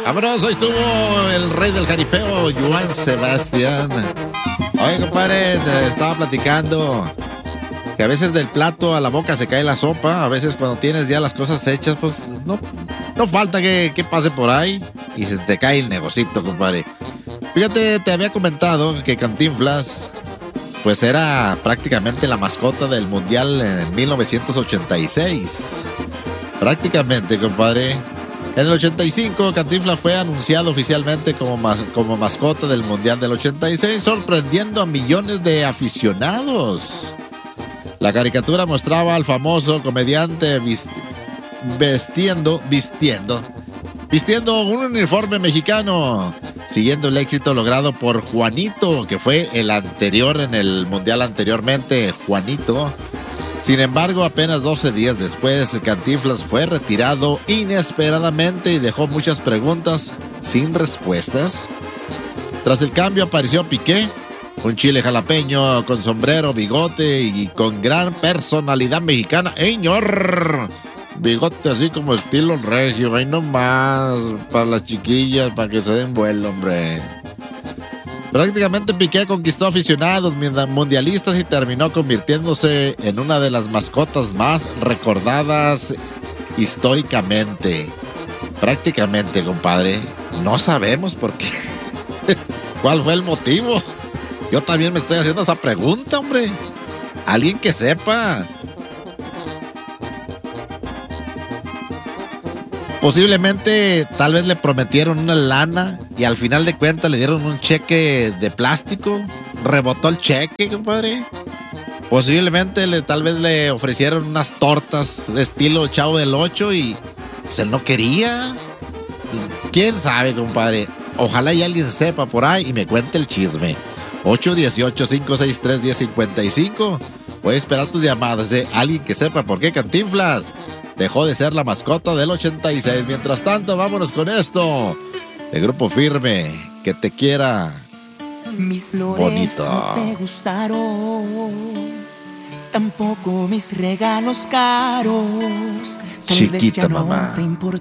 Vámonos, hoy estuvo el rey del jaripeo, Joan Sebastián. Oye, compadre, te estaba platicando que a veces del plato a la boca se cae la sopa. A veces cuando tienes ya las cosas hechas, pues no falta que pase por ahí y se te cae el negocito, compadre. Fíjate, te había comentado que Cantinflas pues era prácticamente la mascota del Mundial en 1986. Prácticamente, compadre. En el 85, Cantinflas fue anunciado oficialmente como mascota del Mundial del 86, sorprendiendo a millones de aficionados. La caricatura mostraba al famoso comediante vistiendo un uniforme mexicano, siguiendo el éxito logrado por Juanito, que fue el anterior en el Mundial anteriormente, Juanito. Sin embargo, apenas 12 días después, Cantinflas fue retirado inesperadamente y dejó muchas preguntas sin respuestas. Tras el cambio apareció Piqué, un chile jalapeño con sombrero, bigote y con gran personalidad mexicana. ¡Ey, ñor! Bigote así como estilo regio, ahí nomás, para las chiquillas, para que se den vuelo, hombre. Prácticamente Piqué conquistó aficionados mundialistas y terminó convirtiéndose en una de las mascotas más recordadas históricamente. Prácticamente, compadre. No sabemos por qué. ¿Cuál fue el motivo? Yo también me estoy haciendo esa pregunta, hombre. Alguien que sepa. Posiblemente, tal vez le prometieron una lana y al final de cuentas le dieron un cheque de plástico. Rebotó el cheque, compadre. Posiblemente, tal vez le ofrecieron unas tortas de estilo Chavo del Ocho y pues él no quería. ¿Quién sabe, compadre? Ojalá y alguien sepa por ahí y me cuente el chisme. 818-563-1055. Voy a esperar tus llamadas de alguien que sepa por qué Cantinflas dejó de ser la mascota del 86. Mientras tanto, vámonos con esto. De Grupo Firme, que te quiera mis flores bonito. No te gustaron, tampoco mis regalos caros. Tal Chiquita vez ya mamá. No te importa.